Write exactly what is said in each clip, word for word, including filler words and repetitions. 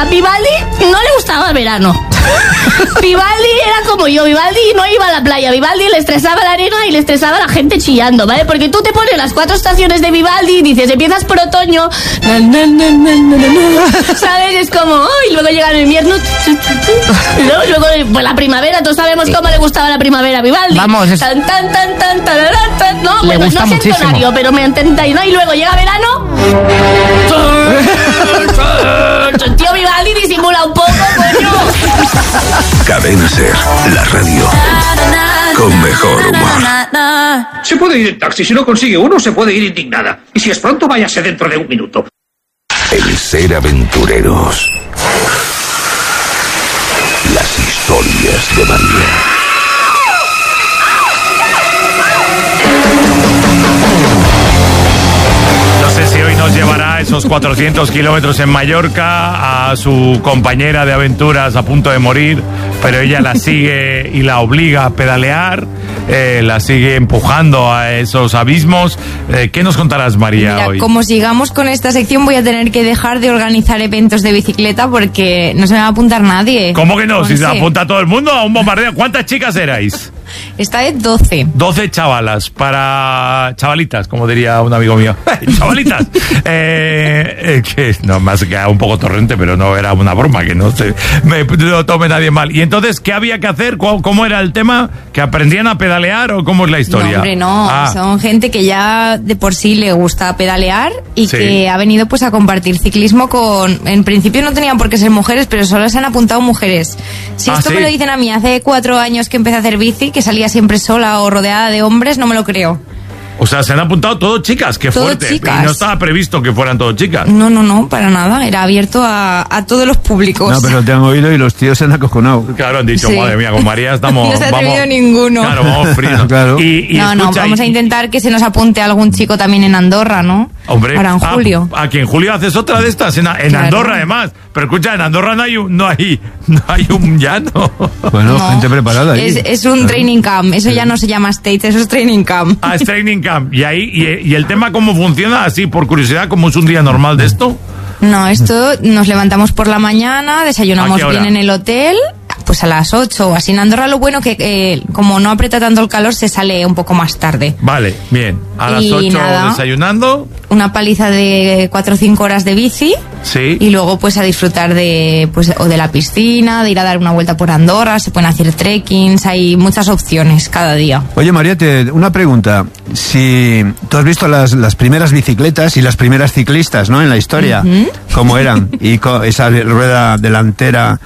Vivaldi no le gustaba el verano. Vivaldi era como yo, Vivaldi no iba a la playa, Vivaldi le estresaba la arena y le estresaba la gente chillando, ¿vale? Porque tú te pones las cuatro estaciones de Vivaldi y dices, empiezas por otoño, na, na, na, na, na, na, ¿sabes? Es como, oh, y luego llega el invierno, y luego, luego pues la primavera, todos sabemos cómo le gustaba la primavera a Vivaldi. Vamos, es... tan, tan, tan, tan, tan, tan, no, le bueno, gusta no sé muchísimo. entonario, pero me entendáis, ¿no? Y luego llega verano, tío Vivaldi disimula un poco, coño. Cadena Ser, la radio con mejor humor. Se puede ir en taxi, si no consigue uno se puede ir indignada. Y si es pronto, váyase dentro de un minuto. El ser aventureros. Las historias de María. No sé si hoy nos llevará esos cuatrocientos kilómetros en Mallorca a su compañera de aventuras a punto de morir, pero ella la sigue y la obliga a pedalear, eh, la sigue empujando a esos abismos. Eh, ¿Qué nos contarás, María, Mira, hoy? como sigamos con esta sección voy a tener que dejar de organizar eventos de bicicleta porque no se me va a apuntar nadie. ¿Cómo que no? Si se Once. apunta todo el mundo a un bombardeo. ¿Cuántas chicas erais? Esta vez doce. doce chavalas, para chavalitas, como diría un amigo mío. Chavalitas. eh, eh, que no, más que un poco torrente, pero no era una broma, que no se me lo tome nadie mal. Y entonces, ¿qué había que hacer? ¿Cómo era el tema? ¿Que aprendían a pedalear o cómo es la historia? No, hombre, no. Ah. Son gente que ya de por sí le gusta pedalear y Sí. que ha venido pues a compartir ciclismo con... En principio no tenían por qué ser mujeres, pero solo se han apuntado mujeres. Si Ah, esto ¿sí? me lo dicen a mí hace cuatro años que empecé a hacer bici, que salía siempre sola o rodeada de hombres, no me lo creo. O sea, se han apuntado todo chicas, qué Todo fuerte. chicas. Y no estaba previsto que fueran todo chicas. No, no, no, para nada. Era abierto a, a todos los públicos. No, pero te han oído y los tíos se han acojonado. Claro, han dicho, Sí. madre mía, con María estamos... No se ha atrevido vamos, ninguno. Claro, vamos fríos. Claro. Y, y no, no, escucha, vamos y- a intentar que se nos apunte algún chico también en Andorra, ¿no? Hombre, ahora en ah, julio. Aquí en julio haces otra de estas, en, en Claro. Andorra además. Pero escucha, en Andorra no hay un, no hay, no hay un llano. Bueno, No. gente preparada ahí. Es, es un training camp. Eso ya no se llama States, eso es training camp. Ah, es training camp. Y ahí, y, y el tema cómo funciona, así por curiosidad, cómo es un día normal de esto. No, esto nos levantamos por la mañana, ¿A desayunamos qué hora? bien en el hotel, pues a las ocho o así. En Andorra lo bueno que eh, como no aprieta tanto el calor se sale un poco más tarde. Vale, bien. A las Y ocho nada. desayunando. Una paliza de cuatro o cinco horas de bici Sí. y luego pues a disfrutar de pues o de la piscina, de ir a dar una vuelta por Andorra, se pueden hacer trekkings, hay muchas opciones cada día. Oye, María, te- una pregunta. Si tú has visto las, las primeras bicicletas y las primeras ciclistas, ¿no? En la historia, Ujú. cómo eran, y co- esa rueda delantera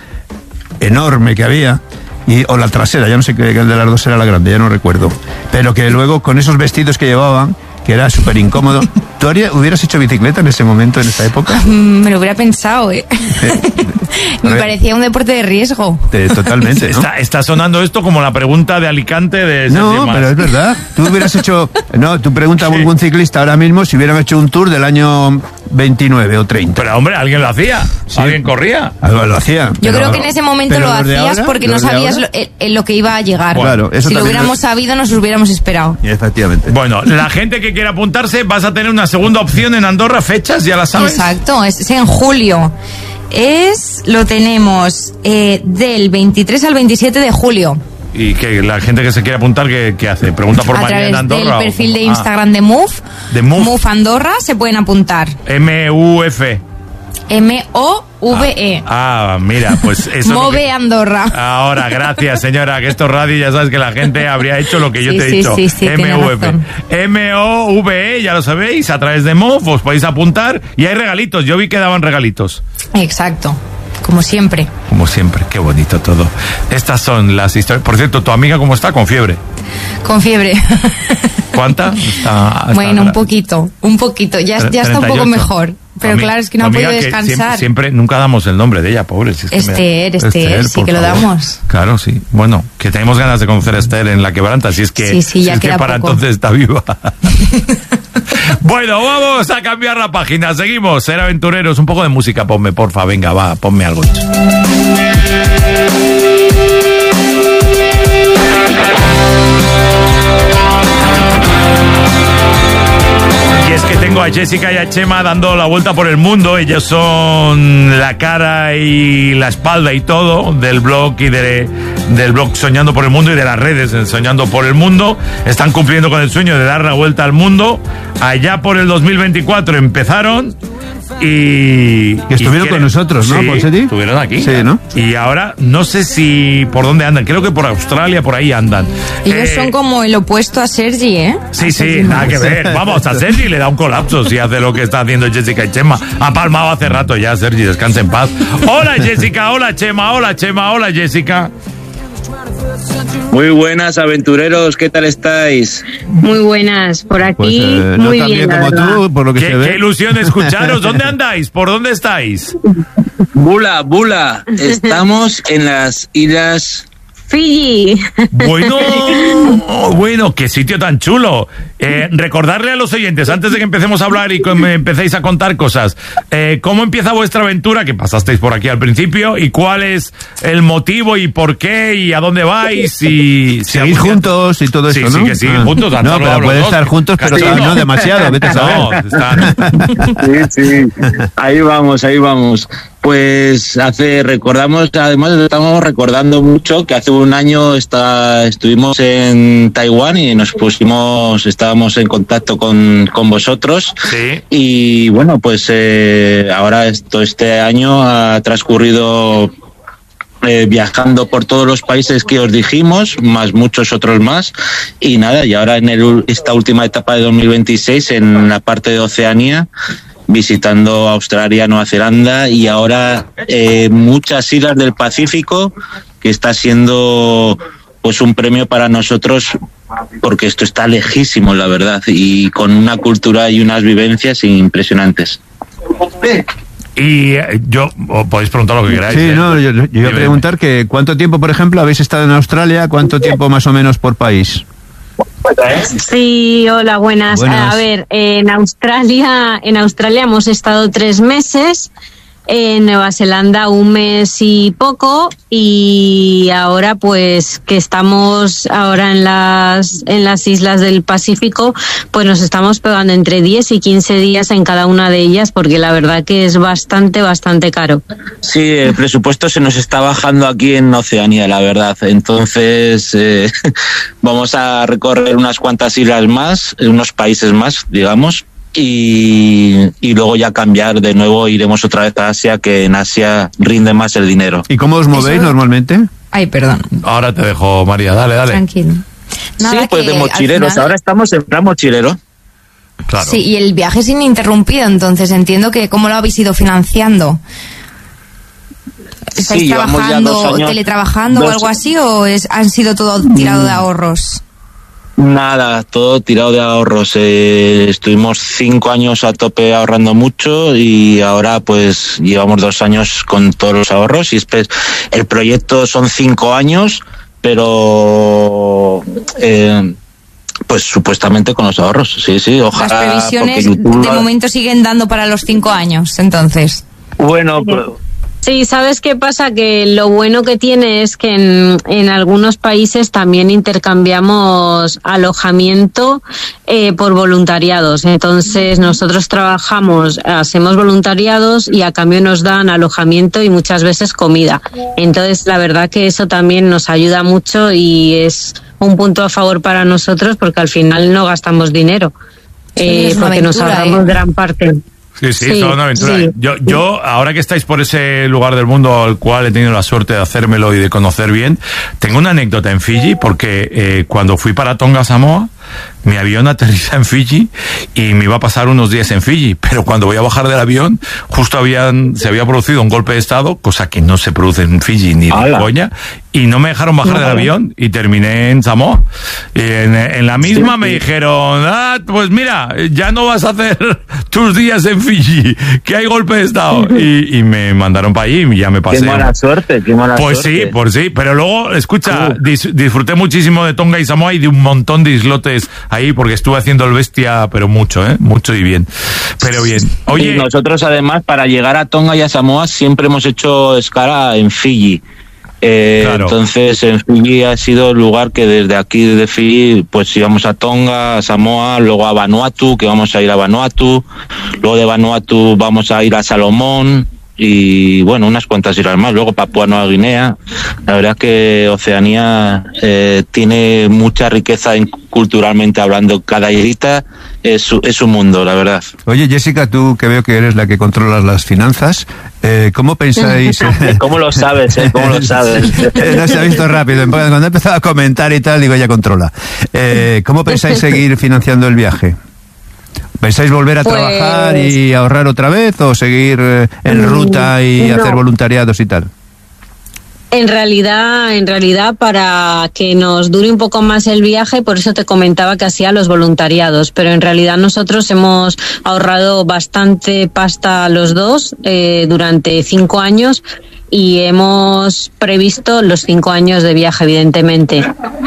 enorme que había, y, o la trasera, ya no sé qué qué de las dos era la grande, ya no recuerdo. Pero que luego con esos vestidos que llevaban, que era súper incómodo. ¿Tú haría- hubieras hecho bicicleta en ese momento, en esa época? Mm, Me lo hubiera pensado, ¿eh? A Me ver. parecía un deporte de riesgo. Eh, totalmente, ¿no? Está, está sonando esto como la pregunta de Alicante de No, Sergio Mas. pero es verdad. Tú hubieras hecho... No, tú preguntas a Sí. algún ciclista ahora mismo si hubieran hecho un tour del año veintinueve o treinta. Pero hombre, alguien lo hacía. Sí. Alguien corría. Algo lo hacía. Yo pero- creo que en ese momento pero lo los de hacías ahora, porque no los de sabías ahora- lo, en- en lo que iba a llegar. Claro, eso si lo también hubiéramos es- sabido, nos lo hubiéramos esperado. Efectivamente. Bueno, la gente que quiera apuntarse, vas a tener una segunda opción en Andorra, fechas, ya la sabes. Exacto, es, es en julio. Es, lo tenemos eh, del veintitrés al veintisiete de julio. Y que la gente que se quiera apuntar, ¿qué, qué hace? ¿Pregunta por a María en través Andorra? del o perfil cómo? de Ah, Instagram de Move. de Move. Andorra se pueden apuntar. M U F. M O V E. Ah, mira, pues eso. es lo Move que- Andorra. Ahora, gracias, señora, que esto es radio, ya sabes que la gente habría hecho lo que yo Sí, te he sí, dicho. sí, sí, tiene M U F. razón. M O V E, ya lo sabéis, a través de M O V os podéis apuntar y hay regalitos. Yo vi que daban regalitos. Exacto, como siempre. Como siempre, qué bonito todo. Estas son las historias. Por cierto, ¿tu amiga cómo está? Con fiebre. Con fiebre. ¿Cuánta? Está, está- Bueno, un poquito, un poquito. Ya, ya está un poco treinta y ocho. mejor. Pero Ami- claro, es que no ha amiga podido que descansar. Siempre, siempre- nunca damos el nombre de ella, pobre. Si es que me da- Esther, Esther, sí por que lo favor. damos. Claro, sí. Bueno, que tenemos ganas de conocer a Esther en La Quebranta, si es que, Sí, sí, si ya es que queda para poco. entonces está viva. Bueno, vamos a cambiar la página. Seguimos, ser aventureros. Un poco de música, ponme, porfa. Venga, va, ponme algo. Y es que tengo a Jessica y a Chema dando la vuelta por el mundo. Ellos son la cara y la espalda y todo del blog y de, del blog Soñando por el Mundo y de las redes en Soñando por el Mundo. Están cumpliendo con el sueño de dar la vuelta al mundo. Allá por el dos mil veinticuatro empezaron y... Que estuvieron y con nosotros, ¿no, sí, Ponseti? estuvieron aquí. Sí, ¿no? Y ahora no sé si por dónde andan. Creo que por Australia, por ahí andan. Ellos Eh, son como el opuesto a Sergi, ¿eh? Sí, sí, nada que ver. Vamos, a Sergi le da un colapso si hace lo que está haciendo Jessica y Chema. Ha palmado hace rato ya, Sergi, descansa en paz. Hola, Jessica, hola, Chema, hola, Chema, hola, Jessica. Muy buenas, aventureros, ¿qué tal estáis? Muy buenas, por aquí, Pues eh, no muy tan bien, bien la como verdad. tú, por lo que Qué, se qué ve. ilusión escucharos. ¿Dónde andáis? ¿Por dónde estáis? Bula, Bula, estamos en las islas... Fiji. Bueno, bueno, qué sitio tan chulo. Eh, recordarle a los oyentes, antes de que empecemos a hablar y que me empecéis a contar cosas, eh, ¿cómo empieza vuestra aventura? Que pasasteis por aquí al principio, y cuál es el motivo y por qué y a dónde vais y... si Seguís algún día- juntos y todo Sí, eso, ¿no? sí, que siguen Ah. juntos, tanto No, lo pero hablo pueden dos, estar juntos, pero Castillo. no demasiado, vete a saber. No, están... Sí, sí, ahí vamos, ahí vamos. Pues hace, recordamos, además estamos recordando mucho que hace un año está, estuvimos en Taiwán y nos pusimos, estábamos en contacto con, con vosotros. Sí. Y bueno, pues eh, ahora esto, este año ha transcurrido eh, viajando por todos los países que os dijimos, más muchos otros más. Y nada, y ahora en el, esta última etapa de dos mil veintiséis en la parte de Oceanía, visitando Australia, Nueva Zelanda y ahora eh, muchas islas del Pacífico, que está siendo pues un premio para nosotros porque esto está lejísimo, la verdad, y con una cultura y unas vivencias impresionantes. Y eh, yo, o podéis preguntar lo que queráis. Sí, eh. no, yo, yo iba a Dime. preguntar que cuánto tiempo, por ejemplo, habéis estado en Australia, cuánto tiempo más o menos por país. Sí, hola, buenas. Buenas. A ver, en Australia, en Australia hemos estado tres meses, en Nueva Zelanda un mes y poco, y ahora pues que estamos ahora en las en las islas del Pacífico, pues nos estamos pegando entre diez y quince días en cada una de ellas, porque la verdad que es bastante, bastante caro. Sí, el presupuesto se nos está bajando aquí en Oceanía, la verdad. Entonces, eh, vamos a recorrer unas cuantas islas más, unos países más, digamos, y, y luego ya cambiar de nuevo, iremos otra vez a Asia, que en Asia rinde más el dinero. ¿Y cómo os movéis Eso- normalmente? Ay, perdón. Ahora te dejo, María, dale, dale. Tranquilo. Nada, sí, pues que de al mochileros. final- Ahora estamos en plan mochilero. Claro. Sí, y el viaje es ininterrumpido, entonces entiendo que cómo lo habéis ido financiando. ¿Estáis Sí, llevamos ya trabajando, dos años- teletrabajando o dos- algo así, o es, han sido todo tirado de ahorros? Nada, todo tirado de ahorros. Eh, estuvimos cinco años a tope ahorrando mucho y ahora pues llevamos dos años con todos los ahorros. Y después el proyecto son cinco años, pero eh, pues supuestamente con los ahorros. Sí, sí, Las ojalá. previsiones porque YouTube- de momento siguen dando para los cinco años, entonces. Bueno, pues, Sí, ¿sabes qué pasa? Que lo bueno que tiene es que en, en algunos países también intercambiamos alojamiento eh, por voluntariados. Entonces nosotros trabajamos, hacemos voluntariados y a cambio nos dan alojamiento y muchas veces comida. Entonces la verdad que eso también nos ayuda mucho y es un punto a favor para nosotros porque al final no gastamos dinero. Sí, eh, es una porque nos aventura, ahorramos ¿eh? gran parte. Sí, sí, Sí, es toda una aventura. sí. Yo, yo, ahora que estáis por ese lugar del mundo al cual he tenido la suerte de hacérmelo y de conocer bien, tengo una anécdota en Fiji porque eh, cuando fui para Tonga, Samoa, mi avión aterriza en Fiji y me iba a pasar unos días en Fiji, pero cuando voy a bajar del avión, justo habían, se había producido un golpe de estado, cosa que no se produce en Fiji ni de ¡Hala! coña, y no me dejaron bajar del Hala. avión y terminé en Samoa. Y en, en la misma me dijeron, ah, pues mira, ya no vas a hacer tus días en Fiji, que hay golpe de estado. Y, y me mandaron para allí y ya me pasé. qué mala suerte, qué mala Pues suerte. sí, pues sí, pero luego, escucha, dis- disfruté muchísimo de Tonga y Samoa y de un montón de islotes ahí, porque estuve haciendo el bestia, pero mucho, ¿eh? Mucho y bien. Pero bien. Oye, Y nosotros además para llegar a Tonga y a Samoa siempre hemos hecho escala en Fiji. Eh, Claro. Entonces en Fiji ha sido el lugar que desde aquí de Fiji pues íbamos a Tonga, a Samoa, luego a Vanuatu, que vamos a ir a Vanuatu, luego de Vanuatu vamos a ir a Salomón y bueno, unas cuantas islas más, luego Papúa Nueva Guinea. La verdad que Oceanía eh, tiene mucha riqueza en, culturalmente hablando, cada islita es su, es un mundo, la verdad. Oye, Jessica, tú que veo que eres la que controlas las finanzas, eh, ¿cómo pensáis? ¿Cómo lo sabes, eh? ¿Cómo lo sabes? No se ha visto rápido. Cuando he empezado a comentar y tal, digo, ella controla. Eh, ¿Cómo pensáis seguir financiando el viaje? ¿Pensáis volver a Pues- trabajar y ahorrar otra vez o seguir eh, en ruta y no. hacer voluntariados y tal? En realidad, en realidad, para que nos dure un poco más el viaje, por eso te comentaba que hacía los voluntariados, pero en realidad nosotros hemos ahorrado bastante pasta los dos eh, durante cinco años y hemos previsto los cinco años de viaje, evidentemente.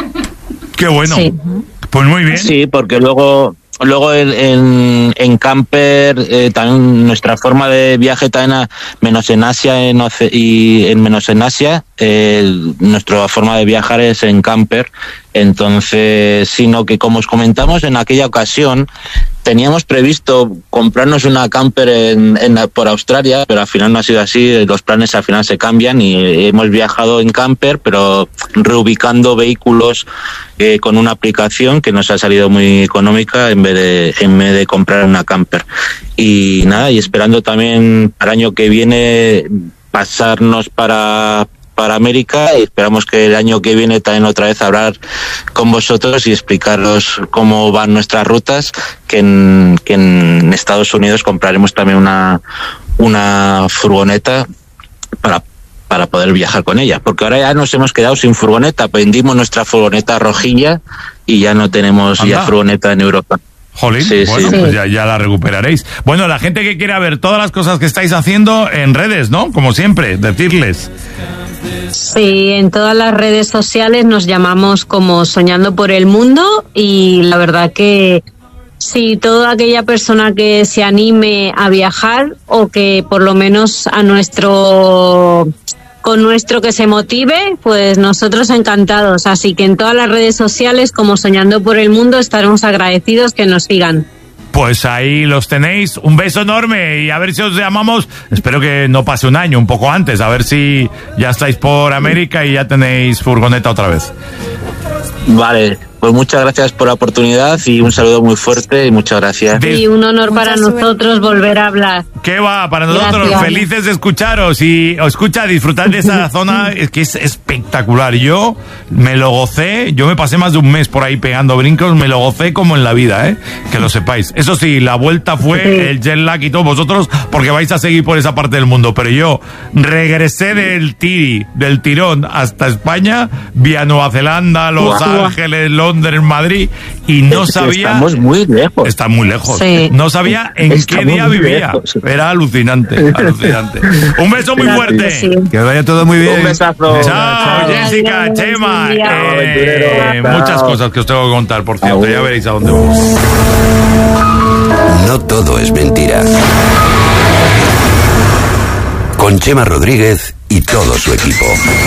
Qué bueno. Sí. Pues muy bien. Sí, porque luego luego en, en, en camper eh, también nuestra forma de viaje también a- menos en Asia en Oce- y en menos en Asia eh, nuestra forma de viajar es en camper. Entonces, sino que como os comentamos en aquella ocasión teníamos previsto comprarnos una camper en, en, por Australia, pero al final no ha sido así, los planes al final se cambian y hemos viajado en camper, pero reubicando vehículos eh, con una aplicación que nos ha salido muy económica en vez de en vez de comprar una camper. Y nada, y esperando también para el año que viene pasarnos para para América y esperamos que el año que viene también otra vez hablar con vosotros y explicaros cómo van nuestras rutas, que en, que en Estados Unidos compraremos también una, una furgoneta para para poder viajar con ella, porque ahora ya nos hemos quedado sin furgoneta, vendimos nuestra furgoneta rojilla y ya no tenemos Anda. ya furgoneta en Europa. Jolín, Sí, bueno, sí. pues ya, ya la recuperaréis. Bueno, la gente que quiera ver todas las cosas que estáis haciendo en redes, ¿no? Como siempre, decirles. Sí, en todas las redes sociales nos llamamos como Soñando por el Mundo y la verdad que sí, toda aquella persona que se anime a viajar o que por lo menos a nuestro con nuestro que se motive, pues nosotros encantados. Así que en todas las redes sociales como Soñando por el Mundo estaremos agradecidos que nos sigan. Pues ahí los tenéis. Un beso enorme y a ver si os llamamos. Espero que no pase un año, un poco antes. A ver si ya estáis por América y ya tenéis furgoneta otra vez. Vale, pues muchas gracias por la oportunidad y un saludo muy fuerte y muchas gracias. Dis- Y un honor Mucha para suerte. nosotros volver a hablar. ¿Qué va? Para nosotros, Gracias. felices de escucharos y os escucha, disfrutar de esa zona, es que es espectacular. Yo me lo gocé, yo me pasé más de un mes por ahí pegando brincos, me lo gocé como en la vida, ¿eh? Que lo sepáis. Eso sí, la vuelta fue Sí. el jet lag y todos vosotros, porque vais a seguir por esa parte del mundo. Pero yo regresé del tiri, del tirón hasta España, vía Nueva Zelanda, Los Guau. Ángeles, Londres, Madrid, y no Es que sabía... estamos muy lejos. Está muy lejos. Sí. No sabía en Estamos qué día muy vivía. lejos. Era alucinante, alucinante. Un beso muy Gracias. fuerte. Sí. Que vaya todo muy bien. Un besazo. Chao, Adiós, Jessica, Chema. buen día. Eh, aventurero. Chao. muchas cosas que os tengo que contar, por cierto. Agur. Ya veréis a dónde vamos. No todo es mentira. Con Chema Rodríguez y todo su equipo.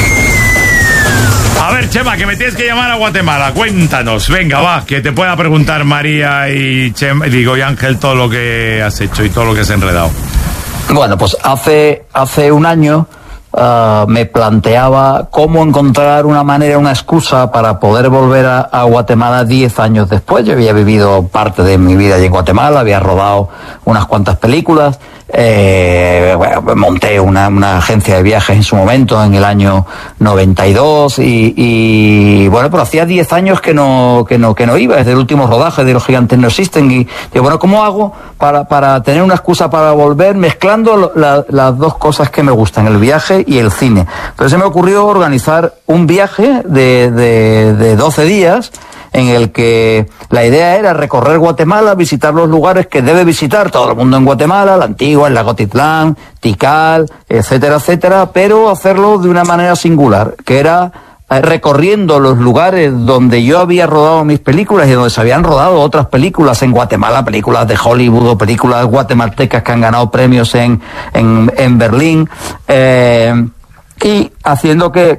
A ver, Chema, que me tienes que llamar a Guatemala. Cuéntanos. Venga, va, que te pueda preguntar María y Chema, digo, y Ángel todo lo que has hecho y todo lo que has enredado. Bueno, pues hace, hace un año uh, me planteaba cómo encontrar una manera, una excusa para poder volver a, a Guatemala diez años después. Yo había vivido parte de mi vida allí en Guatemala, había rodado unas cuantas películas, eh, bueno, monté una, una agencia de viajes en su momento, en el año noventa y dos, y, y bueno, pero hacía diez años que no, que no, que no iba, desde el último rodaje de Los Gigantes No Existen, y digo, bueno, ¿cómo hago para, para tener una excusa para volver mezclando lo- la- las dos cosas que me gustan, el viaje y el cine? Entonces se me ocurrió organizar un viaje de, de, de doce días, en el que la idea era recorrer Guatemala, visitar los lugares que debe visitar todo el mundo en Guatemala, la Antigua, el lago Titlán, Tikal, etcétera, etcétera, pero hacerlo de una manera singular, que era eh, recorriendo los lugares donde yo había rodado mis películas y donde se habían rodado otras películas en Guatemala, películas de Hollywood o películas guatemaltecas que han ganado premios en, en, en Berlín, eh, y haciendo que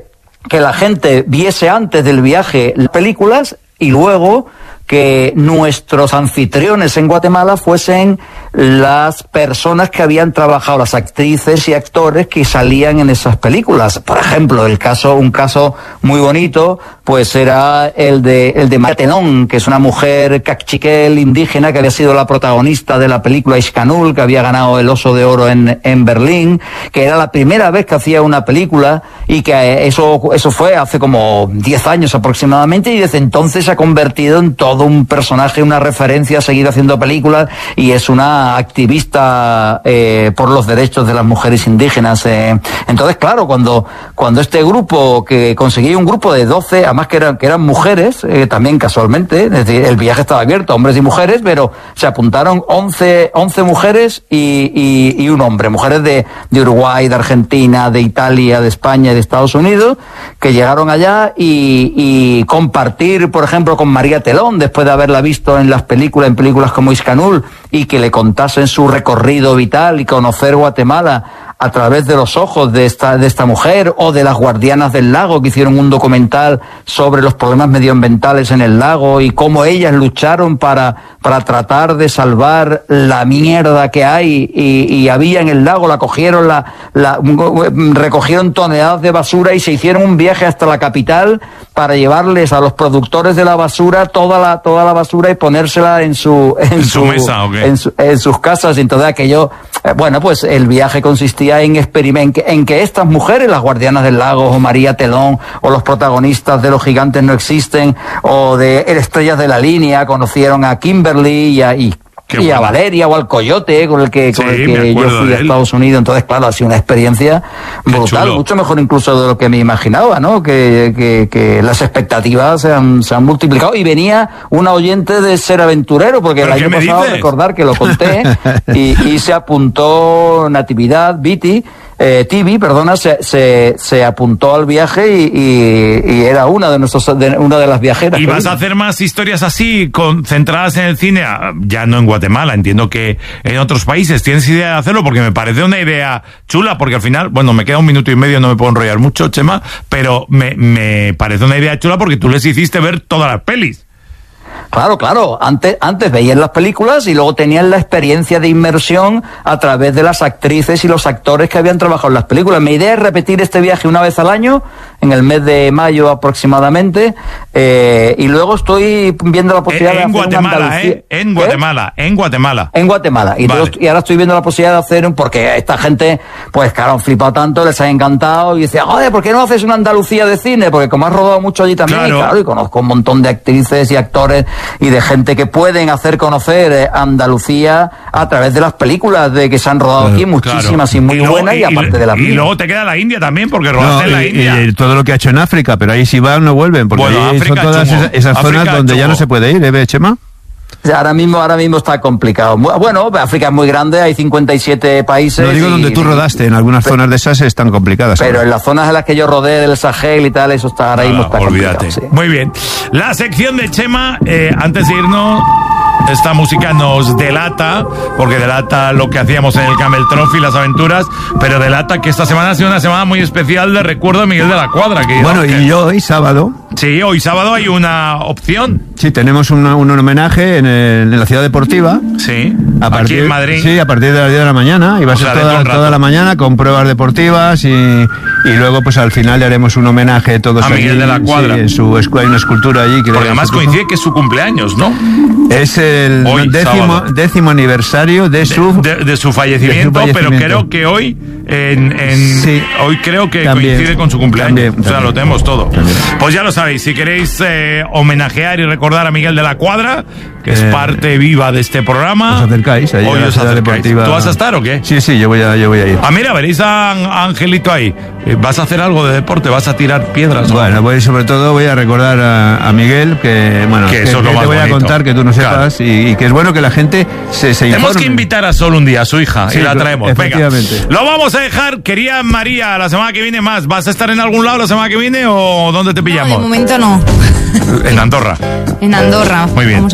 que la gente viese antes del viaje las películas y luego que nuestros anfitriones en Guatemala fuesen las personas que habían trabajado, las actrices y actores que salían en esas películas. Por ejemplo, el caso, un caso muy bonito, pues era el de el de María Telón, que es una mujer cachiquel indígena que había sido la protagonista de la película Ixcanul, que había ganado el Oso de Oro en, en Berlín, que era la primera vez que hacía una película y que eso, eso fue hace como diez años aproximadamente, y desde entonces se ha convertido en todo un personaje, una referencia a seguir haciendo películas, y es una activista eh, por los derechos de las mujeres indígenas. Eh. Entonces, claro, cuando, cuando este grupo, que conseguía un grupo de doce, además que eran, que eran mujeres, eh, también casualmente, es decir, el viaje estaba abierto a hombres y mujeres, pero se apuntaron once, once mujeres y, y, y un hombre, mujeres de, de Uruguay, de Argentina, de Italia, de España y de Estados Unidos, que llegaron allá y, y compartir, por ejemplo, con María Telón, después de haberla visto en las películas, en películas como Ixcanul, y que le contasen su recorrido vital y conocer Guatemala a través de los ojos de esta, de esta mujer, o de las Guardianas del Lago, que hicieron un documental sobre los problemas medioambientales en el lago y cómo ellas lucharon para, para tratar de salvar la mierda que hay y, y había en el lago, la cogieron, la, la, recogieron toneladas de basura y se hicieron un viaje hasta la capital para llevarles a los productores de la basura toda la, toda la basura y ponérsela en su, en, ¿En su, su mesa, ¿o qué? en, su, en sus casas. Y entonces aquello, eh, bueno, pues el viaje consistía en experiment, en que estas mujeres, las Guardianas del Lago, o María Telón, o los protagonistas de Los Gigantes No Existen, o de Estrellas de la Línea, conocieron a Kimberly y a, y, y a Valeria, o al Coyote, con el que, con Sí, el me que yo acuerdo fui de a él. Estados Unidos. Entonces, claro, ha sido una experiencia brutal, chulo. mucho mejor incluso de lo que me imaginaba, ¿no? Que, que, que las expectativas se han, se han multiplicado. Y venía una oyente de Ser Aventurero, porque el ¿Pero qué año me pasado, dices? recordar que lo conté, y, y se apuntó Natividad, Viti, Eh, Tibi, perdona, se, se, se apuntó al viaje y, y, y era una de nuestros, de, una de las viajeras. ¿Y que vas vino. a hacer más historias así, concentradas en el cine? Ah, ya no en Guatemala, entiendo que en otros países. ¿Tienes idea de hacerlo? Porque me parece una idea chula, porque al final, bueno, me queda un minuto y medio, no me puedo enrollar mucho, Chema, pero me, me parece una idea chula porque tú les hiciste ver todas las pelis. Claro, claro. Antes, antes veían las películas y luego tenían la experiencia de inmersión a través de las actrices y los actores que habían trabajado en las películas. Mi idea es repetir este viaje una vez al año, en el mes de mayo aproximadamente, eh, y luego estoy viendo la posibilidad En, en de hacer Guatemala, una Andalucía. ¿eh? En ¿Qué? Guatemala, en Guatemala. En Guatemala. Y, Vale. todo- y ahora estoy viendo la posibilidad de hacer un, porque esta gente, pues claro, han flipado tanto, les ha encantado, y dice, joder, ¿por qué no haces una Andalucía de cine? Porque como has rodado mucho allí también, Claro. y claro, y conozco un montón de actrices y actores y de gente que pueden hacer conocer eh, Andalucía a través de las películas de que se han rodado aquí, muchísimas y muy luego- buenas, y, aparte de las Y mías. luego te queda la India también, porque No, rodaste en la y- India. y todo lo que ha hecho en África, pero ahí si van no vuelven, porque Bueno, ahí África, son todas chungo. esas, esas África, zonas donde ya chungo. no se puede ir, ¿eh, Chema? O sea, ahora mismo, ahora mismo está complicado. Mu- Bueno, África es muy grande, hay cincuenta y siete países. No digo y- donde tú rodaste, en algunas Pe- zonas de esas están complicadas. Pero ahora. en las zonas en las que yo rodé del Sahel y tal, eso está ahora mismo Ah, está olvídate. complicado. Sí. Muy bien. La sección de Chema, eh, antes de irnos, esta música nos delata, porque delata lo que hacíamos en el Camel Trophy, las aventuras, pero delata que esta semana ha sido una semana muy especial de recuerdo a Miguel de la Cuadra. Que, Bueno, que- y hoy, sábado, Sí, hoy sábado hay una opción. sí, tenemos una- un homenaje en, el- en la ciudad deportiva. Sí, A aquí partir, en Madrid. Sí, a partir de las diez de la mañana. Y va O a ser sea, dentro toda, de un rato. toda la mañana con pruebas deportivas y, y luego pues al final le haremos un homenaje todos A Miguel allí, de la Cuadra. sí, en su escu- hay una escultura allí. Que Porque le- además coincide que es su cumpleaños, ¿no? Es el Hoy, décimo, sábado. décimo aniversario de su... De, de su fallecimiento, de su pero fallecimiento. creo que hoy en, en- Sí. hoy creo que También. coincide con su cumpleaños. También, o sea, también. lo tenemos todo. También. Pues ya lo sabéis, si queréis eh, homenajear y recordar a Miguel de la Cuadra, que es Eh, parte viva de este programa, Os acercáis allí hoy a la os ciudad acercáis. deportiva. ¿Tú vas a estar o qué? Sí, sí, yo voy a, yo voy a ir. Ah, mira, veréis a, a Angelito ahí. Eh, ¿Vas a hacer algo de deporte? ¿Vas a tirar piedras? o Bueno, voy, sobre todo voy a recordar a, a Miguel que, bueno, Que eso es lo que más te voy a bonito. contar que tú no Claro. sepas y, y que es bueno que la gente se, se Tenemos informe. que invitar a Sol un día, a su hija, Sí, y la claro, traemos. Venga, efectivamente. lo vamos a dejar. Quería María, la semana que viene más. ¿Vas a estar en algún lado la semana que viene o dónde te No, de pillamos? momento no. En Andorra. En Andorra. Muy bien. Vamos Bueno, a ver quedar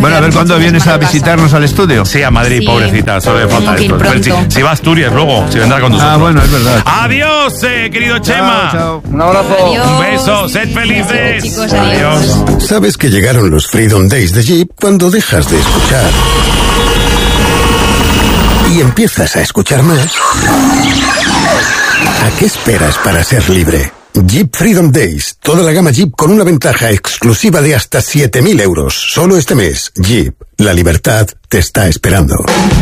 ¿Cuándo vienes a visitarnos al estudio? Sí, a Madrid, Sí. pobrecita, solo le falta Tengo que ir esto. Pero si, pronto. si va a Asturias luego, si vendrá con nosotros. Ah, bueno, es verdad. Adiós, eh, querido Chema. Chao, chao. Un abrazo. Adiós. Un beso, sed felices. Chicos, adiós. Sabes que llegaron los Freedom Days de Jeep cuando dejas de escuchar y empiezas a escuchar más. ¿A qué esperas para ser libre? Jeep Freedom Days. Toda la gama Jeep con una ventaja exclusiva de hasta siete mil euros. Solo este mes. Jeep. La libertad te está esperando.